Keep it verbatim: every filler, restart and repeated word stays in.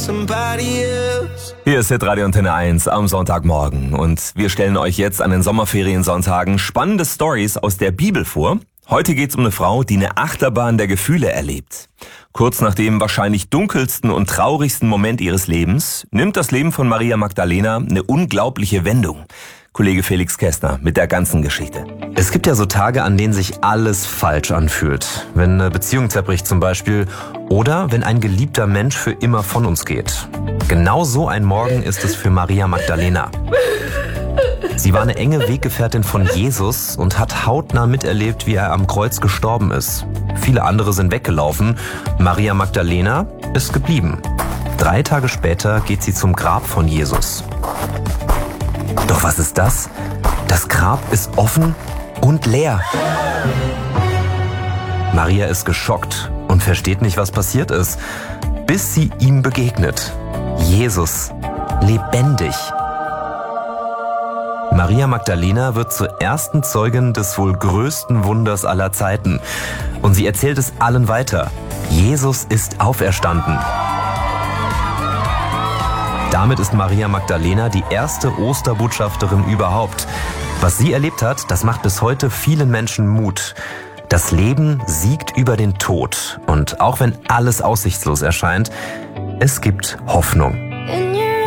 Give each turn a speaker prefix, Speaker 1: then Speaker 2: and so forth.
Speaker 1: somebody else.
Speaker 2: Hier ist Hitradio Antenne eins am Sonntagmorgen und wir stellen euch jetzt an den Sommerferiensonntagen spannende Stories aus der Bibel vor. Heute geht's um eine Frau, die eine Achterbahn der Gefühle erlebt. Kurz nach dem wahrscheinlich dunkelsten und traurigsten Moment ihres Lebens nimmt das Leben von Maria Magdalena eine unglaubliche Wendung. Kollege Felix Kästner mit der ganzen Geschichte.
Speaker 3: Es gibt ja so Tage, an denen sich alles falsch anfühlt. Wenn eine Beziehung zerbricht zum Beispiel oder wenn ein geliebter Mensch für immer von uns geht. Genau so ein Morgen ist es für Maria Magdalena. Sie war eine enge Weggefährtin von Jesus und hat hautnah miterlebt, wie er am Kreuz gestorben ist. Viele andere sind weggelaufen. Maria Magdalena ist geblieben. Drei Tage später geht sie zum Grab von Jesus. Doch was ist das? Das Grab ist offen und leer. Maria ist geschockt und versteht nicht, was passiert ist, bis sie ihm begegnet. Jesus, lebendig. Maria Magdalena wird zur ersten Zeugin des wohl größten Wunders aller Zeiten. Und sie erzählt es allen weiter. Jesus ist auferstanden. Damit ist Maria Magdalena die erste Osterbotschafterin überhaupt. Was sie erlebt hat, das macht bis heute vielen Menschen Mut. Das Leben siegt über den Tod. Und auch wenn alles aussichtslos erscheint, es gibt Hoffnung.